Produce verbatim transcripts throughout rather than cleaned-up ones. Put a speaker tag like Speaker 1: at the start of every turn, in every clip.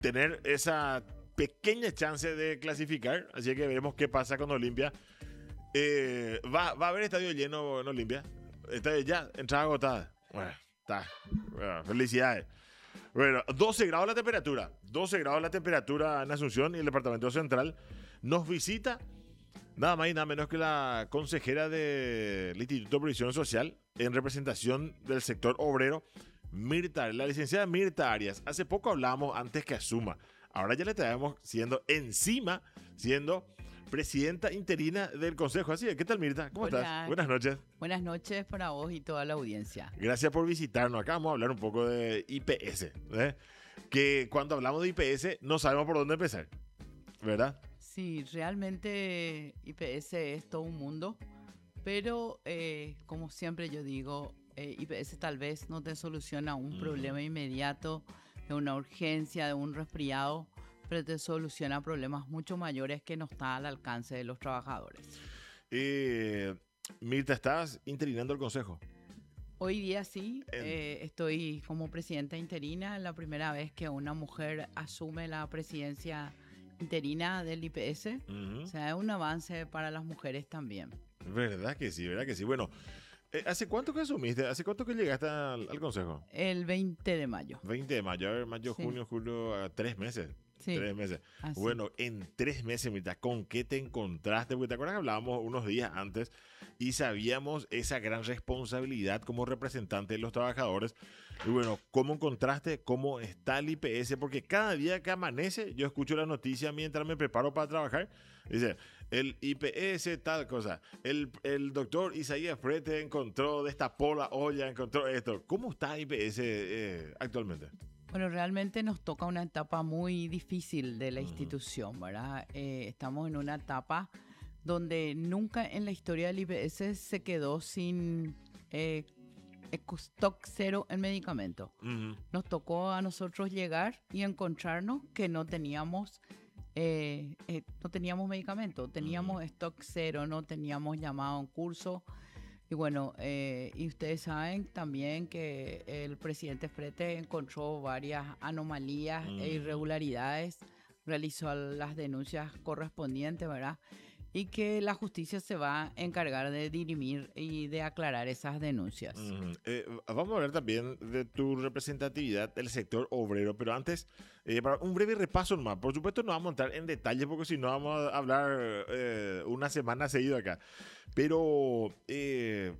Speaker 1: tener esa pequeña chance de clasificar. Así que veremos qué pasa con Olimpia. Eh, ¿va, ¿Va a haber estadio lleno en Olimpia? Estadio ya, entrada agotada. Bueno, está. Bueno, felicidades. Bueno, doce grados la temperatura. doce grados la temperatura en Asunción y el departamento central. Nos visita nada más y nada menos que la consejera del Instituto de Previsión Social en representación del sector obrero, Mirta, la licenciada Mirta Arias. Hace poco hablamos antes que asuma. Ahora ya le traemos siendo encima, siendo presidenta interina del Consejo. Así es, ¿qué tal, Mirta? ¿Cómo
Speaker 2: Hola.
Speaker 1: estás? Buenas noches.
Speaker 2: Buenas noches para vos y toda la audiencia.
Speaker 1: Gracias por visitarnos. Acá vamos a hablar un poco de I P S. ¿eh? Que cuando hablamos de I P S no sabemos por dónde empezar, ¿verdad?
Speaker 2: Sí, realmente I P S es todo un mundo, pero eh, como siempre yo digo, eh, I P S tal vez no te soluciona un
Speaker 1: Mm.
Speaker 2: problema inmediato, de una urgencia, de un resfriado, pero te soluciona problemas mucho mayores que no están al alcance de los trabajadores.
Speaker 1: Eh, Mirta, estás interinando el Consejo.
Speaker 2: Hoy día sí,
Speaker 1: En-
Speaker 2: eh, estoy como presidenta interina, la primera vez que una mujer asume la presidencia interina del I P S.
Speaker 1: Ujú.
Speaker 2: O sea, es un avance para las mujeres también.
Speaker 1: ¿Verdad que sí? ¿Verdad que sí? Bueno, eh, ¿hace cuánto que asumiste? ¿Hace cuánto que llegaste al, al Consejo?
Speaker 2: El veinte de mayo.
Speaker 1: veinte de mayo, a ver, mayo,
Speaker 2: Sí.
Speaker 1: junio, julio, ah, tres meses.
Speaker 2: Sí,
Speaker 1: Tres meses.
Speaker 2: así.
Speaker 1: Bueno, en tres meses, Mirta, ¿con qué te encontraste? Porque te acuerdas que hablábamos unos días antes y sabíamos esa gran responsabilidad como representante de los trabajadores. Y bueno, ¿cómo encontraste cómo está el I P S? Porque cada día que amanece, yo escucho la noticia mientras me preparo para trabajar. Dice, el I P S tal cosa. El, el doctor Isaías Frete encontró, destapó la olla, encontró esto. ¿Cómo está I P S eh, actualmente?
Speaker 2: Bueno, realmente nos toca una etapa muy difícil de la
Speaker 1: Ujú.
Speaker 2: institución, ¿verdad? Eh, estamos en una etapa donde nunca en la historia del I P S se quedó sin eh, eco- stock cero en medicamentos.
Speaker 1: Ujú.
Speaker 2: Nos tocó a nosotros llegar y encontrarnos que no teníamos, eh, eh, no teníamos medicamento, teníamos stock cero, no teníamos llamado a un curso. Y bueno, eh, y ustedes saben también que el presidente Frete encontró varias anomalías
Speaker 1: Mm.
Speaker 2: e irregularidades, realizó las denuncias correspondientes, ¿verdad? Y que la justicia se va a encargar de dirimir y de aclarar esas denuncias.
Speaker 1: Ujú. Eh, vamos a hablar también de tu representatividad del sector obrero, pero antes, eh, para un breve repaso nomás. Por supuesto, no vamos a entrar en detalle porque si no vamos a hablar eh, una semana seguido acá. Pero eh,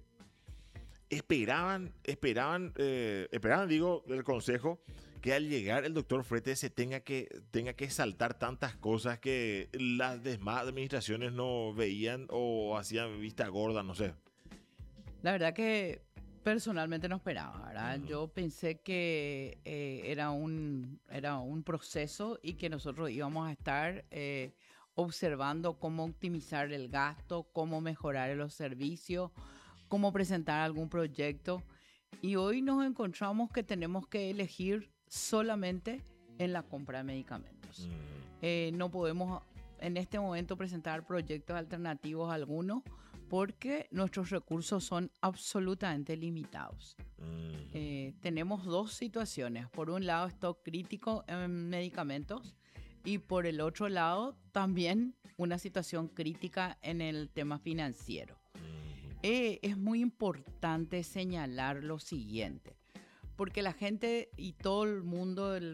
Speaker 1: esperaban, esperaban, eh, esperaban, digo, del consejo que al llegar el doctor Frete se tenga que, tenga que saltar tantas cosas que las demás administraciones no veían o hacían vista gorda, no sé.
Speaker 2: La verdad que personalmente no esperaba, ¿verdad?
Speaker 1: Ujú.
Speaker 2: Yo pensé que eh, era un, era un proceso y que nosotros íbamos a estar eh, observando cómo optimizar el gasto, cómo mejorar los servicios, cómo presentar algún proyecto. Y hoy nos encontramos que tenemos que elegir solamente en la compra de medicamentos.
Speaker 1: Ujú.
Speaker 2: Eh, no podemos en este momento presentar proyectos alternativos algunos porque nuestros recursos son absolutamente limitados.
Speaker 1: Ujú.
Speaker 2: Eh, tenemos dos situaciones. Por un lado, stock crítico en medicamentos y por el otro lado, también una situación crítica en el tema financiero.
Speaker 1: Ujú.
Speaker 2: Eh, es muy importante señalar lo siguiente, porque la gente y todo el mundo, el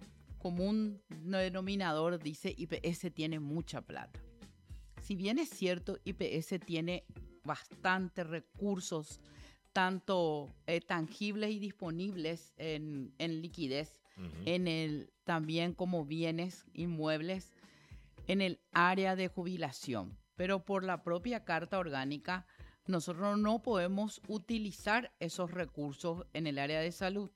Speaker 2: común denominador dice I P S tiene mucha plata. Si bien es cierto, I P S tiene bastantes recursos, tanto eh, tangibles y disponibles en, en liquidez,
Speaker 1: Ujú.
Speaker 2: en el, también como bienes inmuebles, en el área de jubilación. Pero por la propia Carta Orgánica, nosotros no podemos utilizar esos recursos en el área de salud.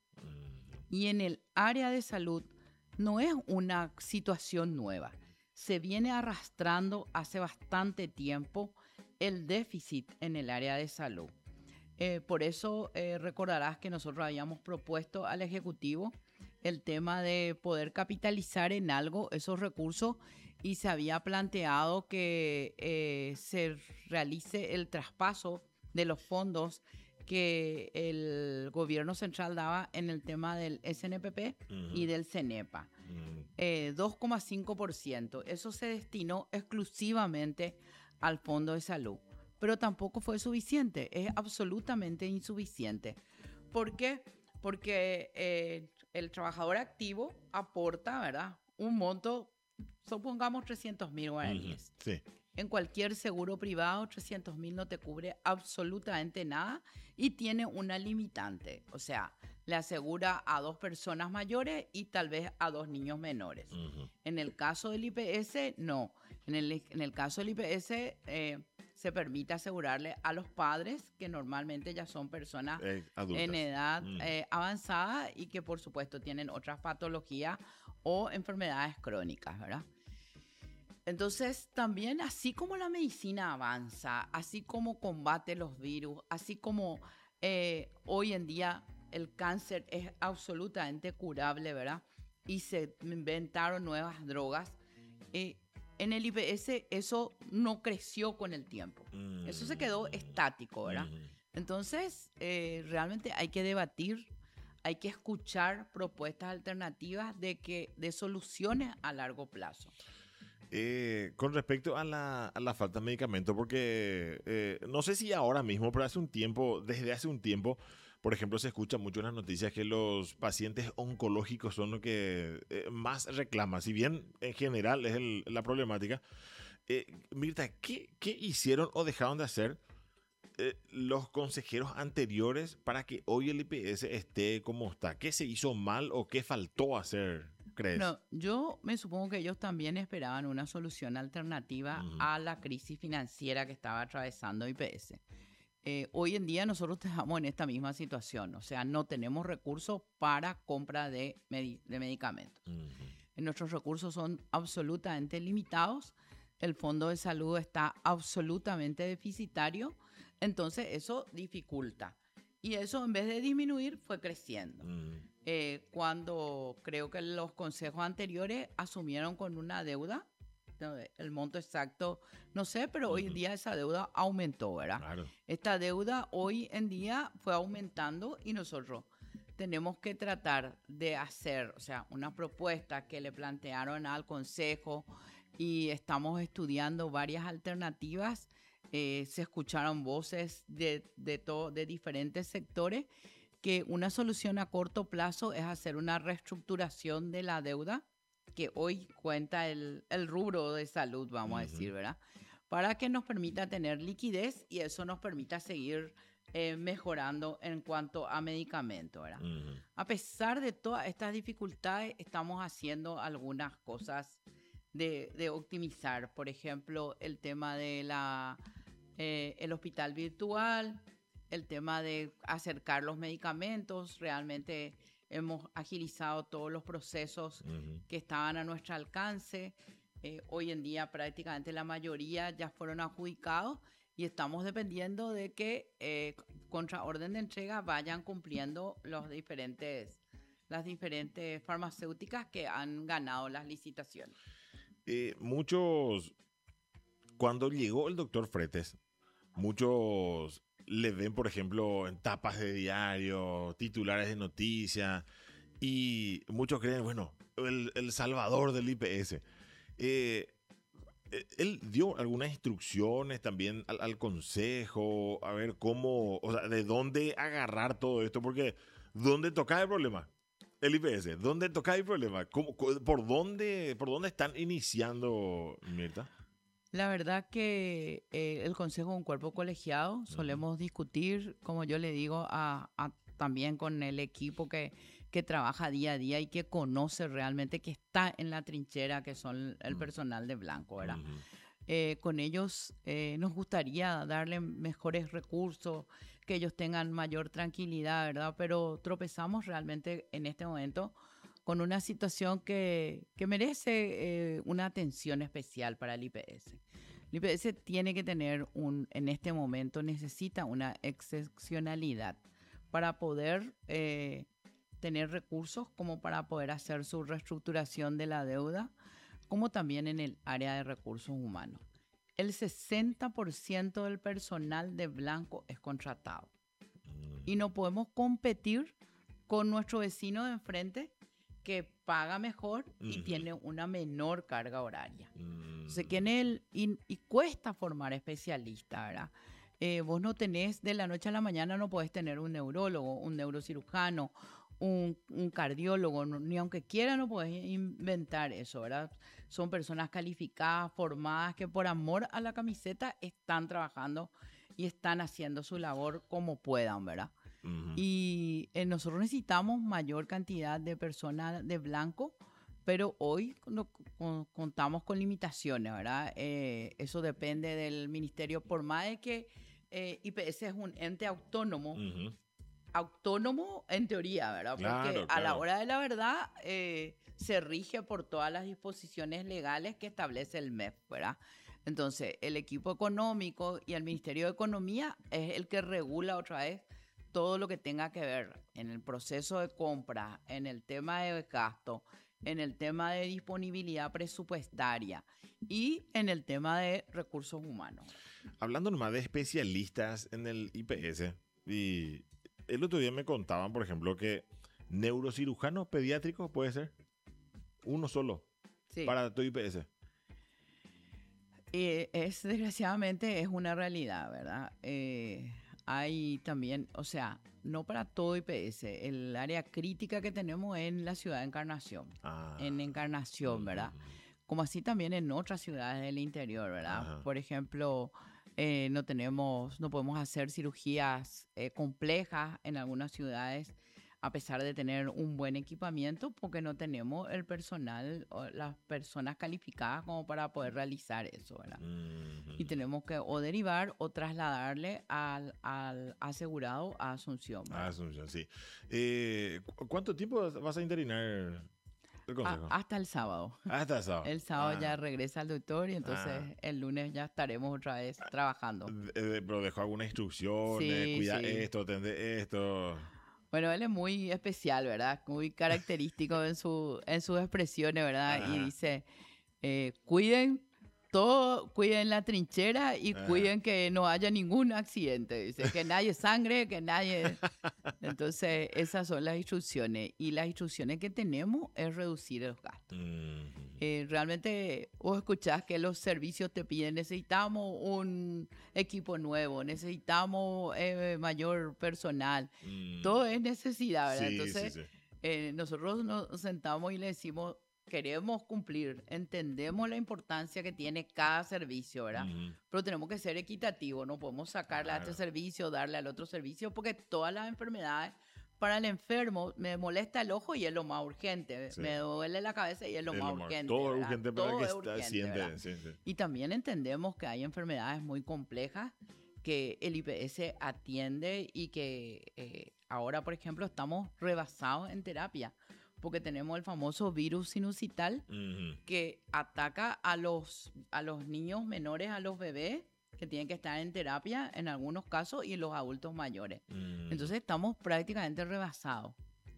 Speaker 2: Y en el área de salud no es una situación nueva. Se viene arrastrando hace bastante tiempo el déficit en el área de salud. Eh, por eso eh, recordarás que nosotros habíamos propuesto al Ejecutivo el tema de poder capitalizar en algo esos recursos y se había planteado que eh, se realice el traspaso de los fondos que el gobierno central daba en el tema del S N P P
Speaker 1: Ujú.
Speaker 2: y del CENEPA.
Speaker 1: Mm,
Speaker 2: Eh, dos coma cinco por ciento. Eso se destinó exclusivamente al Fondo de Salud. Pero tampoco fue suficiente. Es absolutamente insuficiente. ¿Por qué? Porque eh, el trabajador activo aporta, ¿verdad?, un monto, supongamos trescientos mil
Speaker 1: ujú.
Speaker 2: guaraníes.
Speaker 1: Sí.
Speaker 2: En cualquier seguro privado, trescientos mil no te cubre absolutamente nada y tiene una limitante. O sea, le asegura a dos personas mayores y tal vez a dos niños menores.
Speaker 1: Ujú.
Speaker 2: En el caso del I P S, no. En el, en el caso del I P S, eh, se permite asegurarle a los padres, que normalmente ya son personas
Speaker 1: Eh, adultas.
Speaker 2: en edad
Speaker 1: Mm.
Speaker 2: eh, avanzada y que por supuesto tienen otras patologías o enfermedades crónicas, ¿verdad? Entonces, también así como la medicina avanza, así como combate los virus, así como eh, hoy en día el cáncer es absolutamente curable, ¿verdad? Y se inventaron nuevas drogas. eh, en el I P S eso no creció con el tiempo. Eso se quedó
Speaker 1: Mm.
Speaker 2: estático, ¿verdad?
Speaker 1: Ujú.
Speaker 2: Entonces, eh, realmente hay que debatir, hay que escuchar propuestas alternativas de, que, de soluciones a largo plazo.
Speaker 1: Eh, con respecto a la, a la falta de medicamentos, porque eh, no sé si ahora mismo, pero hace un tiempo, desde hace un tiempo, por ejemplo, se escucha mucho en las noticias que los pacientes oncológicos son los que eh, más reclaman. Si bien en general es el- la problemática, eh, Mirta, ¿qué, qué hicieron o dejaron de hacer eh, los consejeros anteriores para que hoy el I P S esté como está? ¿Qué se hizo mal o qué faltó hacer, crees?
Speaker 2: No, yo me supongo que ellos también esperaban una solución alternativa
Speaker 1: Ujú.
Speaker 2: a la crisis financiera que estaba atravesando I P S. Eh, hoy en día nosotros estamos en esta misma situación, o sea, no tenemos recursos para compra de, medi- de medicamentos.
Speaker 1: Ujú.
Speaker 2: Nuestros recursos son absolutamente limitados, el Fondo de Salud está absolutamente deficitario, entonces eso dificulta. Y eso en vez de disminuir fue creciendo.
Speaker 1: Ujú.
Speaker 2: Eh, cuando creo que los consejos anteriores asumieron con una deuda, no, el monto exacto no sé, pero hoy en
Speaker 1: Ujú.
Speaker 2: día esa deuda aumentó, ¿verdad?
Speaker 1: Claro.
Speaker 2: Esta deuda hoy en día fue aumentando y nosotros tenemos que tratar de hacer, o sea, una propuesta que le plantearon al consejo y estamos estudiando varias alternativas. Eh, se escucharon voces de, de, to- de diferentes sectores que una solución a corto plazo es hacer una reestructuración de la deuda que hoy cuenta el, el rubro de salud, vamos a decir,
Speaker 1: Ujú.
Speaker 2: ¿verdad? Para que nos permita tener liquidez y eso nos permita seguir eh, mejorando en cuanto a medicamentos, ¿verdad?
Speaker 1: Ujú.
Speaker 2: A pesar de todas estas dificultades, estamos haciendo algunas cosas de, de optimizar. Por ejemplo, el tema de la, eh, el hospital virtual, el tema de acercar los medicamentos. Realmente hemos agilizado todos los procesos
Speaker 1: Ujú.
Speaker 2: que estaban a nuestro alcance. Eh, hoy en día prácticamente la mayoría ya fueron adjudicados y estamos dependiendo de que eh, contra orden de entrega vayan cumpliendo los diferentes, las diferentes farmacéuticas que han ganado las licitaciones.
Speaker 1: Eh, muchos, cuando llegó el doctor Fretes, muchos le ven, por ejemplo, en tapas de diario, titulares de noticias, y muchos creen, bueno, el, el salvador del I P S. Eh, eh, él dio algunas instrucciones también al, al consejo, a ver cómo, o sea, de dónde agarrar todo esto, porque ¿dónde toca el problema? El I P S, ¿dónde toca el problema? ¿Cómo- cu- por, dónde, ¿Por dónde están iniciando, Mirta?
Speaker 2: La verdad que eh, el Consejo es un cuerpo colegiado,
Speaker 1: Ujú.
Speaker 2: solemos discutir, como yo le digo, a, a- también con el equipo que, que trabaja día a día y que conoce realmente, que está en la trinchera, que son el
Speaker 1: Mm.
Speaker 2: personal de Blanco, ¿verdad?
Speaker 1: Ujú.
Speaker 2: Eh, con ellos eh, nos gustaría darle mejores recursos, que ellos tengan mayor tranquilidad, ¿verdad? Pero tropezamos realmente en este momento con una situación que, que merece eh, una atención especial para el I P S. El I P S tiene que tener un, en este momento necesita una excepcionalidad para poder eh, tener recursos como para poder hacer su reestructuración de la deuda, como también en el área de recursos humanos. El sesenta por ciento del personal de Blanco es contratado. y no podemos competir con nuestro vecino de enfrente que paga mejor y
Speaker 1: Ujú.
Speaker 2: tiene una menor carga horaria.
Speaker 1: Mm.
Speaker 2: Entonces, que en el, y, y cuesta formar especialistas, ¿verdad? Eh, vos no tenés, de la noche a la mañana no podés tener un neurólogo, un neurocirujano, un, un cardiólogo, no- ni aunque quiera no podés inventar eso, ¿verdad? Son personas calificadas, formadas, que por amor a la camiseta están trabajando y están haciendo su labor como puedan, ¿verdad?
Speaker 1: Ujú.
Speaker 2: Y eh, nosotros necesitamos mayor cantidad de personas de blanco, pero hoy no- con- contamos con limitaciones, ¿verdad? Eh, eso depende del ministerio, por más de que eh, I P S es un ente autónomo,
Speaker 1: Ujú.
Speaker 2: autónomo en teoría, ¿verdad? Porque
Speaker 1: Claro,
Speaker 2: a la
Speaker 1: claro.
Speaker 2: hora de la verdad eh, se rige por todas las disposiciones legales que establece el M E F, ¿verdad? Entonces, el equipo económico y el Ministerio de Economía es el que regula otra vez todo lo que tenga que ver en el proceso de compra, en el tema de gasto, en el tema de disponibilidad presupuestaria y en el tema de recursos humanos.
Speaker 1: Hablando nomás de especialistas en el I P S, y el otro día me contaban, por ejemplo, que neurocirujanos pediátricos puede ser uno solo
Speaker 2: Sí.
Speaker 1: para tu I P S.
Speaker 2: Eh, es desgraciadamente es una realidad, ¿verdad? Eh, hay también, o sea, no para todo I P S, el área crítica que tenemos en la ciudad de Encarnación,
Speaker 1: Ah.
Speaker 2: en Encarnación, ¿verdad?
Speaker 1: Ujú.
Speaker 2: Como así también en otras ciudades del interior, ¿verdad?
Speaker 1: Ajá.
Speaker 2: Por ejemplo, eh, no tenemos, no podemos hacer cirugías eh, complejas en algunas ciudades a pesar de tener un buen equipamiento, porque no tenemos el personal o las personas calificadas como para poder realizar eso, ¿verdad?
Speaker 1: Ujú.
Speaker 2: Y tenemos que o derivar o trasladarle al, al asegurado a Asunción,
Speaker 1: Ah,
Speaker 2: ¿verdad?
Speaker 1: Asunción, sí. Eh, ¿cu- ¿Cuánto tiempo vas a internar el
Speaker 2: A-
Speaker 1: consejo?
Speaker 2: hasta el sábado.
Speaker 1: Hasta el sábado.
Speaker 2: El sábado ya
Speaker 1: Ah,
Speaker 2: regresa al doctor y entonces
Speaker 1: ah.
Speaker 2: el lunes ya estaremos otra vez trabajando.
Speaker 1: De- de- pero dejó alguna instrucción, eh,
Speaker 2: Sí,
Speaker 1: cuida
Speaker 2: sí.
Speaker 1: esto, atende esto.
Speaker 2: Bueno, él es muy especial, ¿verdad? Muy característico en su, en sus expresiones, ¿verdad? Y
Speaker 1: Ajá,
Speaker 2: dice, eh, cuiden todo, cuiden la trinchera y
Speaker 1: ajá.
Speaker 2: cuiden que no haya ningún accidente. Dice, que nadie sangre, que nadie... Entonces, esas son las instrucciones. Y las instrucciones que tenemos es reducir los gastos.
Speaker 1: Ujú.
Speaker 2: Eh, realmente vos escuchás que los servicios te piden, necesitamos un equipo nuevo, necesitamos eh, mayor personal.
Speaker 1: Mm.
Speaker 2: Todo es necesidad, ¿verdad?
Speaker 1: Sí, sí,
Speaker 2: Entonces,
Speaker 1: sí.
Speaker 2: eh, nosotros nos sentamos y le decimos, queremos cumplir, entendemos la importancia que tiene cada servicio, ¿verdad?
Speaker 1: Ujú.
Speaker 2: Pero tenemos que ser equitativos, no podemos sacarle a este
Speaker 1: Claro.
Speaker 2: servicio, darle al otro servicio, porque todas las enfermedades, para el enfermo, me molesta el ojo y es lo más urgente,
Speaker 1: Sí.
Speaker 2: me duele la cabeza y es lo
Speaker 1: Es
Speaker 2: más
Speaker 1: lo más-
Speaker 2: urgente.
Speaker 1: todo es
Speaker 2: ¿verdad?
Speaker 1: urgente para el
Speaker 2: Todo
Speaker 1: que
Speaker 2: es
Speaker 1: está,
Speaker 2: urgente,
Speaker 1: siente.
Speaker 2: ¿verdad?
Speaker 1: Sí, sí.
Speaker 2: Y también entendemos que hay enfermedades muy complejas que el I P S atiende y que eh, ahora, por ejemplo, estamos rebasados en terapia porque tenemos el famoso virus sinusital
Speaker 1: Ujú.
Speaker 2: que ataca a los, a los niños menores, a los bebés que tienen que estar en terapia en algunos casos y los adultos mayores.
Speaker 1: Ujú.
Speaker 2: Entonces estamos prácticamente rebasados.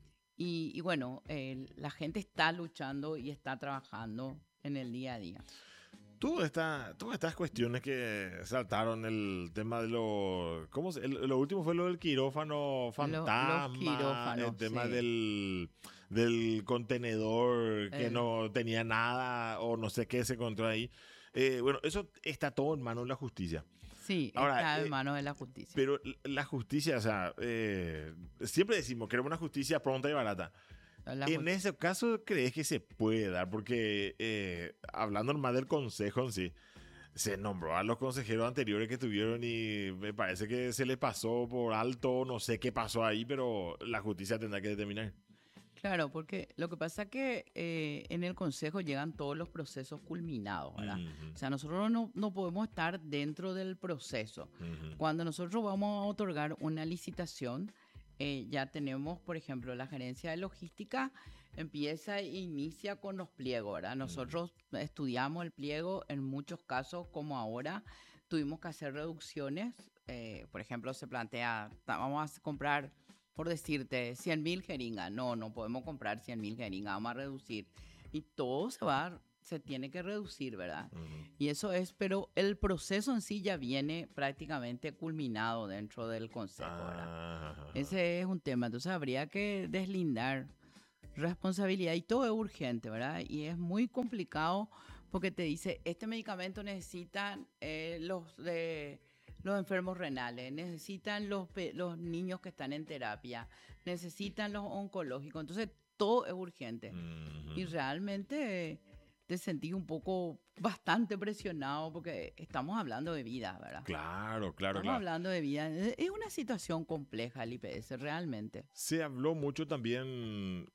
Speaker 2: Y, y bueno, eh, la gente está luchando y está trabajando en el día a día.
Speaker 1: Toda esta- todas estas cuestiones que saltaron, el tema de lo... ¿Cómo se- el- lo último fue lo del quirófano fantasma,
Speaker 2: los quirófanos,
Speaker 1: el tema
Speaker 2: sí.
Speaker 1: del, del contenedor que
Speaker 2: Eh.
Speaker 1: no tenía nada o no sé qué se encontró ahí. Eh, bueno, eso está todo en manos de la justicia.
Speaker 2: Sí,
Speaker 1: Ahora,
Speaker 2: está
Speaker 1: eh,
Speaker 2: en manos de la justicia.
Speaker 1: Pero la justicia, o sea, eh, siempre decimos, queremos una justicia pronta y barata.
Speaker 2: La
Speaker 1: En
Speaker 2: ju-
Speaker 1: ese caso, ¿crees que se puede dar? Porque eh, hablando más del consejo en sí, se nombró a los consejeros anteriores que tuvieron y me parece que se les pasó por alto, no sé qué pasó ahí, pero la justicia tendrá que determinar.
Speaker 2: Claro, porque lo que pasa es que eh, en el consejo llegan todos los procesos culminados, ¿verdad?
Speaker 1: Ujú,
Speaker 2: O sea, nosotros no, no podemos estar dentro del proceso.
Speaker 1: ujú.
Speaker 2: Cuando nosotros vamos a otorgar una licitación, eh, ya tenemos, por ejemplo, la gerencia de logística empieza e inicia con los pliegos, ¿verdad? Nosotros estudiamos el pliego en muchos casos, como ahora, tuvimos que hacer reducciones. eh, por ejemplo, se plantea, ta- vamos a comprar, por decirte, cien mil jeringas. No, no podemos comprar cien mil jeringas, vamos a reducir. Y todo se va se tiene que reducir, ¿verdad?
Speaker 1: Ujú.
Speaker 2: Y eso es, pero el proceso en sí ya viene prácticamente culminado dentro del consejo, ¿verdad?
Speaker 1: Ah,
Speaker 2: Ese es un tema, entonces habría que deslindar responsabilidad y todo es urgente, ¿verdad? Y es muy complicado porque te dice, este medicamento necesitan eh, los de los enfermos renales, necesitan los, pe- los niños que están en terapia, necesitan los oncológicos, entonces todo es urgente. Y
Speaker 1: ujú.
Speaker 2: realmente eh, te sentí un poco bastante presionado porque estamos hablando de vida, ¿verdad?
Speaker 1: Claro, claro,
Speaker 2: Estamos
Speaker 1: claro.
Speaker 2: hablando de vida. Es es una situación compleja el I P S, realmente.
Speaker 1: Se habló mucho también